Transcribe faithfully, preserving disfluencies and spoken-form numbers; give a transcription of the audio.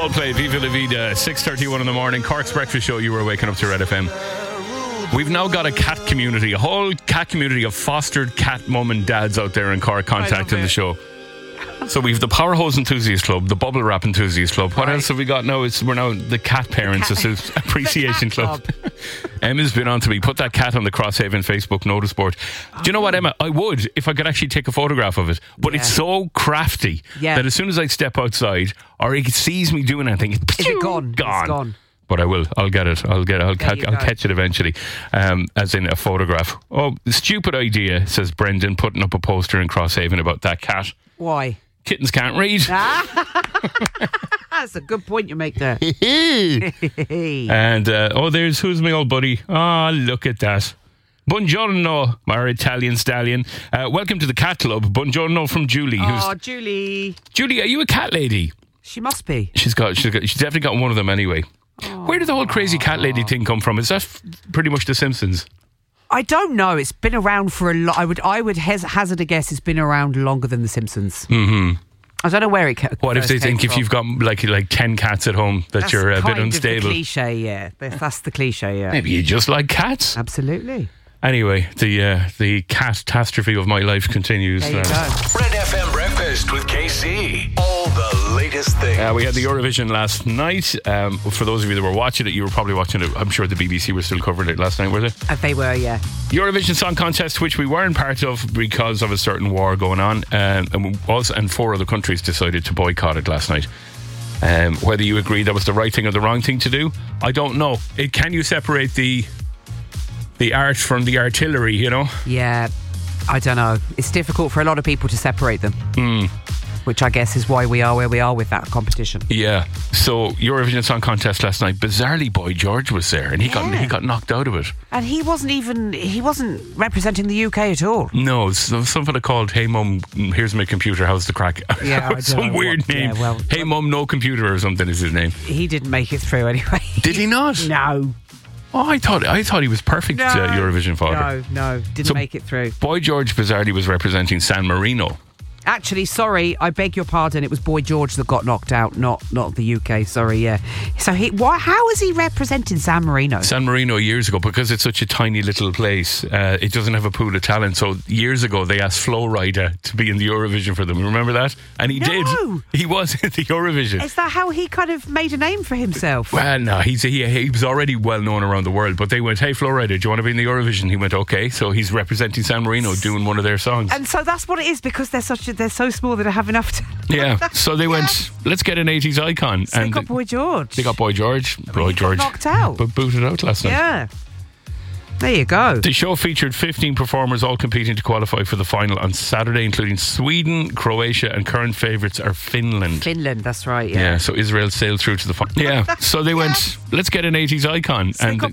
Coldplay, Viva La Vida, six thirty-one in the morning. Cork's breakfast show. You were waking up to Red F M. We've now got a cat community, a whole cat community of fostered cat mum and dads out there in Cork contacting the show. So we've the Power Hose Enthusiast Club, the Bubble Wrap Enthusiast Club. What right. else have we got now? It's, we're now the Cat Parents the cat. Appreciation cat Club. Club. Emma's been on to me. Put that cat on the Crosshaven Facebook notice board. Oh. Do you know what, Emma? I would if I could actually take a photograph of it. But yeah. it's so crafty yeah. that as soon as I step outside or he sees me doing anything, it's, Is it gone? gone. It's gone. But I will. I'll get it. I'll get. It. I'll, ca- I'll catch it eventually, um, as in a photograph. Oh, stupid idea, says Brendan, putting up a poster in Crosshaven about that cat. Why? Kittens can't read. That's a good point you make there. And uh, oh, there's who's my old buddy. Ah, oh, look at that. Buongiorno, my Italian stallion. Uh, welcome to the Cat Club. Buongiorno from Julie. Oh, Julie. Julie, are you a cat lady? She must be. She's got. She's got. She's definitely got one of them anyway. Oh. Where did the whole crazy cat lady thing come from? Is that f- pretty much The Simpsons? I don't know. It's been around for a lot. I would, I would hez- hazard a guess. It's been around longer than The Simpsons. Mm-hmm. I don't know where it came. What if they think from. If you've got like like ten cats at home that that's you're a bit unstable? That's the cliche, yeah. That's the cliche, yeah. Maybe you just like cats. Absolutely. Anyway, the uh, the catastrophe of my life continues. There you uh, go. Red F M Breakfast with K C. All the latest things. Uh, we had the Eurovision last night. Um, for those of you that were watching it, you were probably watching it. I'm sure the B B C were still covering it last night, were they? Uh, they were, yeah. Eurovision Song Contest, which we weren't part of because of a certain war going on, um, and us and four other countries decided to boycott it last night. Um, whether you agree that was the right thing or the wrong thing to do, I don't know. It, can you separate the the art from the artillery, you know? Yeah, I don't know. It's difficult for a lot of people to separate them. Mm. Which I guess is why we are where we are with that competition. Yeah. So Eurovision Song Contest last night, bizarrely Boy George was there, and he yeah. got he got knocked out of it. And he wasn't even he wasn't representing the U K at all. No, it's something called "Hey Mum, here's my computer. How's the crack?" Yeah, some weird what, name. Yeah, well, hey Mum, no computer or something is his name. He didn't make it through anyway. Did he not? No. Oh, I thought I thought he was perfect. No, uh, Eurovision fodder. No, no, didn't so make it through. Boy George bizarrely was representing San Marino. Actually, sorry, I beg your pardon. It was Boy George that got knocked out, not not the U K. Sorry, yeah. So he, why? How is he representing San Marino? San Marino years ago, because it's such a tiny little place. Uh, it doesn't have a pool of talent. So years ago, they asked Flo Rida to be in the Eurovision for them. Remember that? And he no. did. He was in the Eurovision. Is that how he kind of made a name for himself? Well, no, he's he, he was already well known around the world. But they went, "Hey, Flo Rida, do you want to be in the Eurovision?" He went, "Okay." So he's representing San Marino, doing one of their songs. And so that's what it is, because they're such a, they're so small that have enough to yeah so they went, let's get an eighties icon, so and they got Boy George they got Boy George Boy George knocked out but booted out last night. Yeah, there you go. The show featured fifteen performers, all competing to qualify for the final on Saturday, including Sweden, Croatia, and current favourites are Finland. Finland, that's right. Yeah, yeah so Israel sailed through to the final. Yeah so they went, let's get an eighties icon, so and